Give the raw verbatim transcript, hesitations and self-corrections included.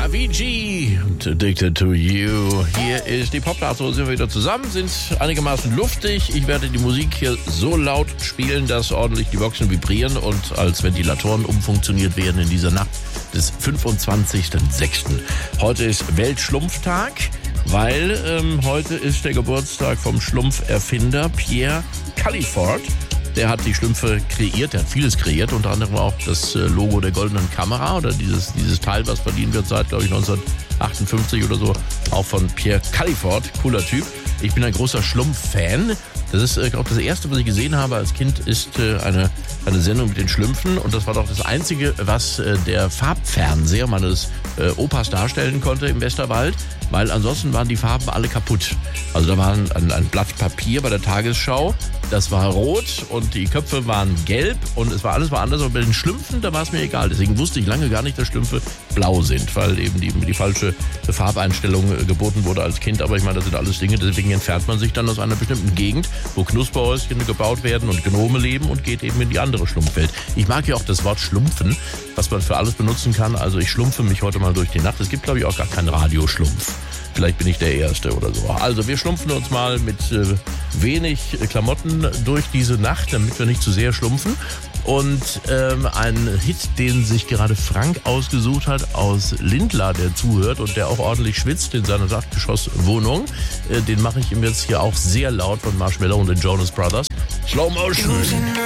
Avicii und Addicted to You. Hier ist die Popcharts, so sind wir wieder zusammen, sind einigermaßen luftig. Ich werde die Musik hier so laut spielen, dass ordentlich die Boxen vibrieren und als Ventilatoren umfunktioniert werden in dieser Nacht des fünfundzwanzigsten sechsten Heute ist Weltschlumpftag, weil ähm, heute ist der Geburtstag vom Schlumpferfinder Pierre Califord. Der hat die Schlümpfe kreiert, der hat vieles kreiert, unter anderem auch das Logo der goldenen Kamera oder dieses, dieses Teil, was verliehen wird seit, glaube ich, neunzehnhundertachtundfünfzig oder so, auch von Pierre Califord, cooler Typ. Ich bin ein großer Schlumpf-Fan. Das ist äh, auch das erste, was ich gesehen habe als Kind, ist äh, eine, eine Sendung mit den Schlümpfen. Und das war doch das Einzige, was äh, der Farbfernseher meines äh, Opas darstellen konnte im Westerwald. Weil ansonsten waren die Farben alle kaputt. Also da war ein, ein Blatt Papier bei der Tagesschau, das war rot und die Köpfe waren gelb und es war alles war anders. Aber bei den Schlümpfen, da war es mir egal. Deswegen wusste ich lange gar nicht, dass Schlümpfe blau sind, weil eben die, die falsche Farbeinstellung äh, geboten wurde als Kind. Aber ich meine, das sind alles Dinge, deswegen entfernt man sich dann aus einer bestimmten Gegend, wo Knusperhäuschen gebaut werden und Gnome leben und geht eben in die andere Schlumpfwelt. Ich mag ja auch das Wort Schlumpfen, was man für alles benutzen kann. Also ich schlumpfe mich heute mal durch die Nacht. Es gibt, glaube ich, auch gar keinen Radioschlumpf. Vielleicht bin ich der Erste oder so. Also wir schlumpfen uns mal mit äh, wenig Klamotten durch diese Nacht, damit wir nicht zu sehr schlumpfen. Und ähm, ein Hit, den sich gerade Frank ausgesucht hat aus Lindlar, der zuhört und der auch ordentlich schwitzt in seiner Dachgeschosswohnung, äh, den mache ich ihm jetzt hier auch sehr laut von Marshmello und den Jonas Brothers. Slow Motion.